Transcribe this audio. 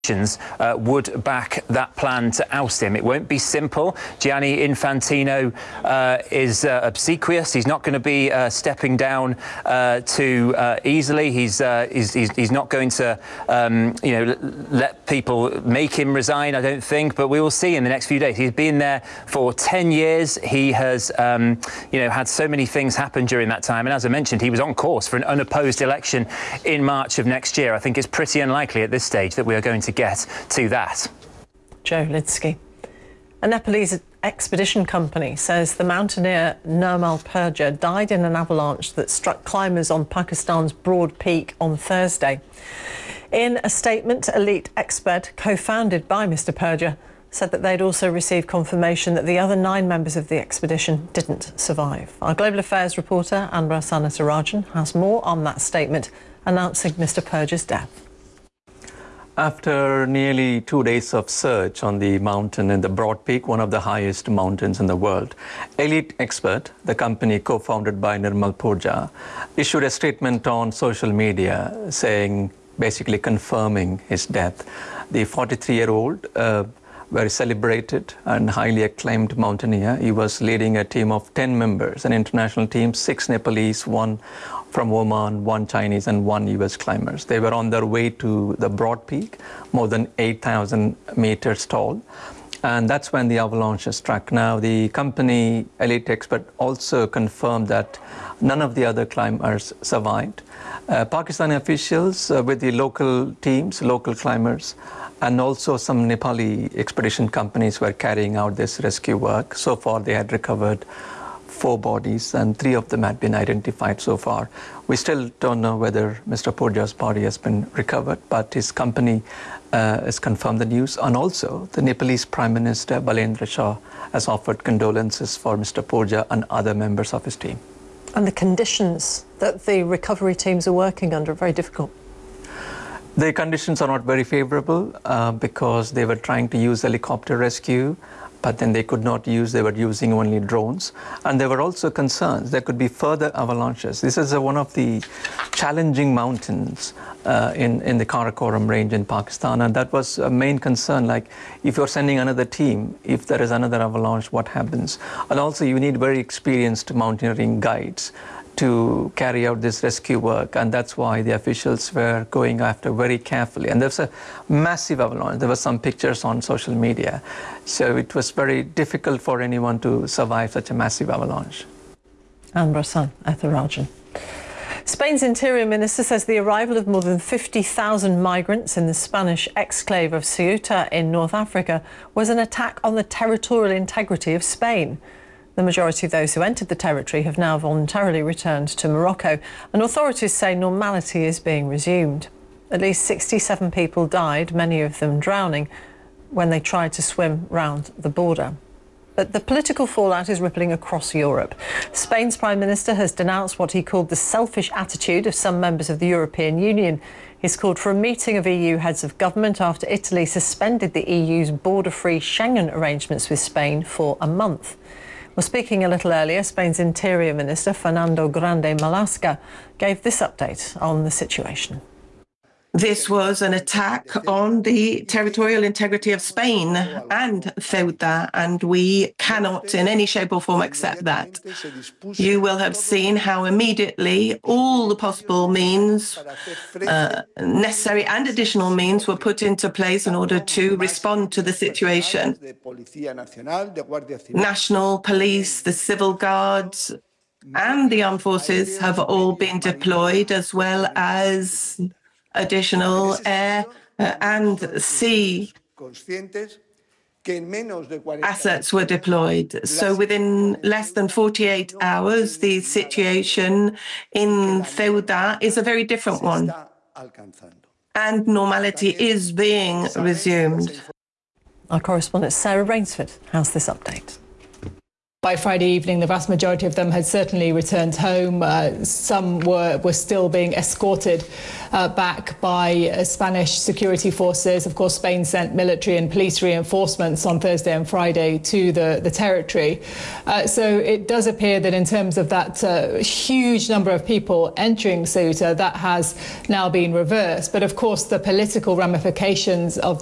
would back that plan to oust him. It won't be simple. Gianni Infantino is obsequious. He's not going to be stepping down too easily. He's not going to let people make him resign, I don't think, but we will see in the next few days. He's been there for 10 years. He has had so many things happen during that time, and as I mentioned, he was on course for an unopposed election in March of next year. I think it's pretty unlikely at this stage that we are going to get to that. Joe Lidsky. A Nepalese expedition company says the mountaineer Nirmal Purja died in an avalanche that struck climbers on Pakistan's Broad Peak on Thursday. In a statement, Elite Expert, co-founded by Mr Purja, said that they'd also received confirmation that the other 9 members of the expedition didn't survive. Our Global Affairs reporter, Anwar Sanatarajan, has more on that statement announcing Mr Purja's death. After nearly 2 days of search on the mountain in the Broad Peak, one of the highest mountains in the world, Elite Expert, the company co-founded by Nirmal Purja, issued a statement on social media saying, basically confirming his death. The 43-year-old, very celebrated and highly acclaimed mountaineer. He was leading a team of 10 members, an international team, 6 Nepalese, 1 from Oman, 1 Chinese and 1 US climbers. They were on their way to the Broad Peak, more than 8,000 meters tall. And that's when the avalanche struck. Now, the company Elite Expert also confirmed that none of the other climbers survived. Pakistani officials with the local teams, local climbers, and also some Nepali expedition companies were carrying out this rescue work. So far, they had recovered 4 bodies, and 3 of them had been identified so far. We still don't know whether Mr. Purja's body has been recovered, but his company has confirmed the news. And also, the Nepalese Prime Minister, Balendra Shah, has offered condolences for Mr. Purja and other members of his team. And the conditions that the recovery teams are working under are very difficult. The conditions are not very favorable because they were trying to use helicopter rescue, but then they could not use, they were using only drones. And there were also concerns there could be further avalanches. This is one of the challenging mountains in the Karakoram range in Pakistan. And that was a main concern, like if you're sending another team, if there is another avalanche, what happens? And also you need very experienced mountaineering guides to carry out this rescue work, and that's why the officials were going after very carefully. And there's a massive avalanche. There were some pictures on social media. So it was very difficult for anyone to survive such a massive avalanche. Anwar Sanatarajan. Spain's Interior Minister says the arrival of more than 50,000 migrants in the Spanish exclave of Ceuta in North Africa was an attack on the territorial integrity of Spain. The majority of those who entered the territory have now voluntarily returned to Morocco, and authorities say normality is being resumed. At least 67 people died, many of them drowning, when they tried to swim round the border. But the political fallout is rippling across Europe. Spain's Prime Minister has denounced what he called the selfish attitude of some members of the European Union. He's called for a meeting of EU heads of government after Italy suspended the EU's border-free Schengen arrangements with Spain for a month. Well, speaking a little earlier, Spain's Interior Minister, Fernando Grande Marlaska, gave this update on the situation. This was an attack on the territorial integrity of Spain and Ceuta, and we cannot in any shape or form accept that. You will have seen how immediately all the possible means, necessary and additional means, were put into place in order to respond to the situation. National police, the civil guards, and the armed forces have all been deployed, as well as additional air and sea assets were deployed. So within less than 48 hours, the situation in Ceuta is a very different one, and normality is being resumed. Our correspondent Sarah Rainsford has this update. By Friday evening, the vast majority of them had certainly returned home. Some were still being escorted back by Spanish security forces. Of course, Spain sent military and police reinforcements on Thursday and Friday to the territory. So it does appear that in terms of that huge number of people entering Ceuta, that has now been reversed. But of course, the political ramifications of